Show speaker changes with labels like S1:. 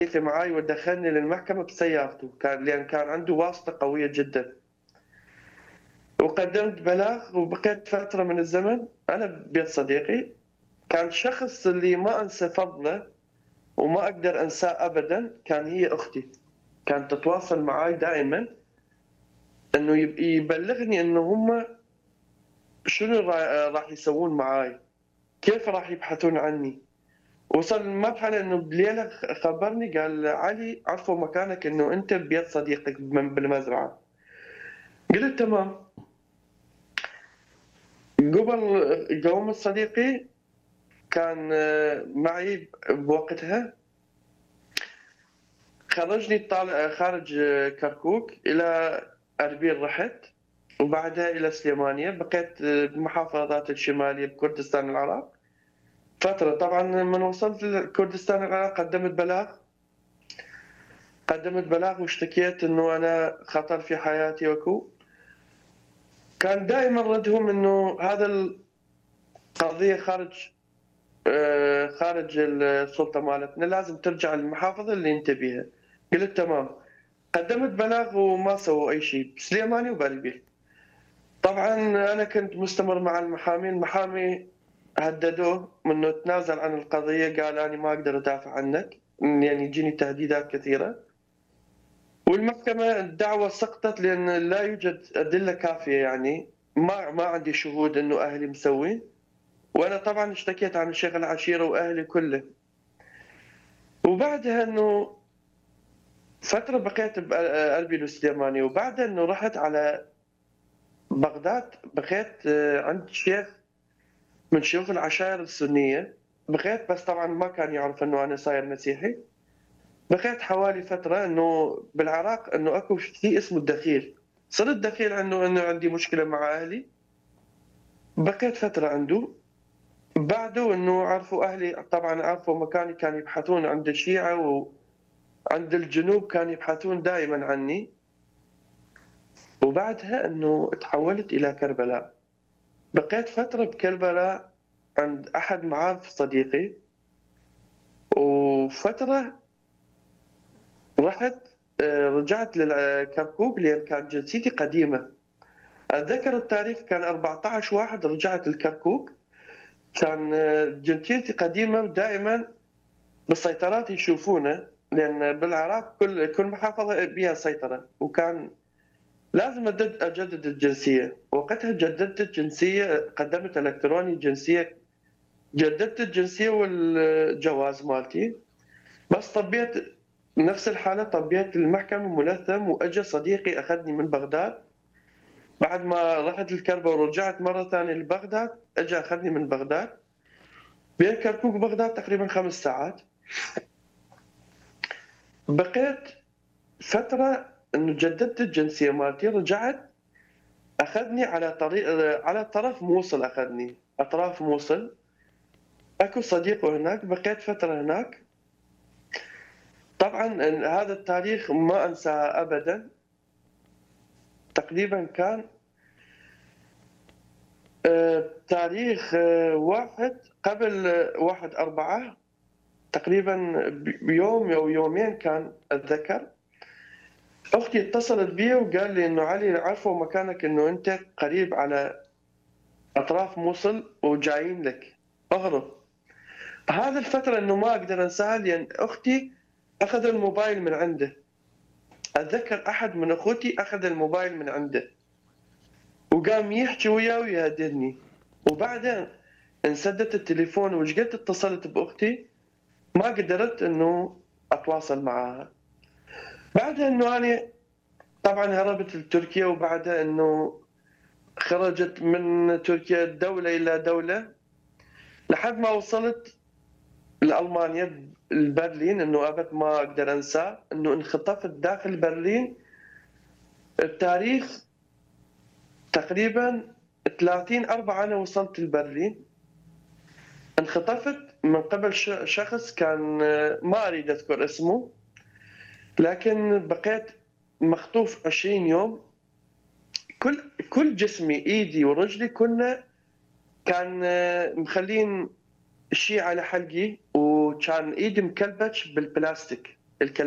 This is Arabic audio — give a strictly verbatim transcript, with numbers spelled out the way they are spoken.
S1: معاي ودخلني للمحكمة بسيارته، كان لأن كان عنده واسطة قوية جدًا. وقدمت بلاغ وبقيت فترة من الزمن أنا ببيت صديقي، كان الشخص اللي ما أنسى فضله وما أقدر أنساه أبدًا كان هي أختي، كانت تتواصل معاي دائمًا إنه يب يبلغني إنه هم شنو را راح يسوون معاي، كيف راح يبحثون عني. وصل لمرحلة إنه بليلة خ خبرني قال: "علي عرفوا مكانك إنه أنت ببيت صديقك بم بالمزرعة." قُلت: "تمام." قبل قوم صديقي كان معي بوقتها، خرجني طالع خارج كركوك إلى أربيل رحت، وبعدها إلى سليمانية، بقيت بالمحافظات الشمالية بكردستان العراق فترة. طبعًا من وصلت لكردستان العراق قدمت بلاغ، قدمت بلاغ واشتكيت إنه أنا خطر في حياتي وكو. كان دائمًا ردهم إنه هذا القضية خارج آآ خارج السلطة مالتنا، لازم ترجع للمحافظة اللي أنت بيها. قُلت: "تمام." قدمت بلاغ وما سووا أي شي بسليماني وبأربيل. طبعًا أنا كنت مستمر مع المحامي، المحامي هددوه إنه يتنازل عن القضية، قال: "أني ما أقدر أدافع عنك، يعني يجيني تهديدات كثيرة." والمحكمة الدعوى سقطت لأن لا يوجد أدلة كافية، يعني ما ما عندي شهود إنه أهلي مسوين، وأنا طبعًا اشتكيت عن شيخ العشيرة وأهلي كله. وبعدها إنه فترة بقيت بأربيل وسليمانية، وبعدها إنه رحت على بغداد، بقيت عند شيخ من شيوخ العشائر السنية، بقيت بس طبعًا ما كان يعرف إنه أنا صاير مسيحي. بقيت حوالي فترة إنه بالعراق إنه أكو شيء اسمه الدخيل، صرت دخيل عنده إنه عندي مشكلة مع أهلي، بقيت فترة عنده. بعده إنه عرفوا أهلي طبعًا عرفوا مكاني، كانوا يبحثون عند الشيعة وعند الجنوب كانوا يبحثون دائمًا عني. وبعدها إنه تحولت إلى كربلاء، بقيت فترة بكربلاء عند أحد معارف صديقي، وفترة رحت آآ رجعت للكركوك لأن كانت جنسيتي قديمة. أتذكر التاريخ كان أربعطعش واحد رجعت الكركوك، كان جنسيتي قديمة ودائمًا بالسيطرات يشوفونه، لأن بالعراق كل كل محافظة بيها سيطرة، وكان لازم أجد أجدد الجنسية. وقتها جددت الجنسية، قدمت إلكتروني الجنسية، جددت الجنسية والجواز مالتي، بس طبيت نفس الحالة، طبيت المحكمة ملثم، وأجا صديقي أخذني من بغداد بعد ما رحت الكربة ورجعت مرة ثانية لبغداد، أجا أخذني من بغداد، بين كركوك وبغداد تقريبًا خمس ساعات. بقيت فترة إنه جددت الجنسية مالتي، رجعت أخذني على طريق على طرف موصل، أخذني أطراف موصل، أكو صديقه هناك، بقيت فترة هناك. طبعًا ال هذا التاريخ ما أنساه أبدًا، تقريبًا كان آآ تاريخ واحد قبل واحد أربعة تقريبًا ب بيوم أو يومين كان أتذكر، أختي اتصلت بي وقال لي إنه: "علي عرفوا مكانك إنه أنت قريب على أطراف موصل وجايين لك، اهرب." هذه الفترة إنه ما أقدر أنساها لأن أختي أخذ الموبايل من عنده، أتذكر أحد من أخوتي أخذ الموبايل من عنده، وقام يحكي وياي ويهددني. وبعدين انسدت التليفون، وإيش قد اتصلت بأختي ما قدرت إنه أتواصل معاها. بعدها إنه أنا طبعًا هربت لتركيا، وبعدها إنه خرجت من تركيا دولة إلى دولة لحد ما وصلت لألمانيا لبرلين. إنه أبد ما أقدر أنساه إنه انخطفت داخل برلين بتاريخ تقريبًا ثلاثين أربعة أنا وصلت لبرلين، انخطفت من قبل ش شخص كان ما أريد أذكر اسمه، لكن بقيت مخطوف عشرين يوم. كل كل جسمي إيدي ورجلي كله كان مخلين شي على حلقي، وكان إيدي مكلبش بالبلاستيك. الكلام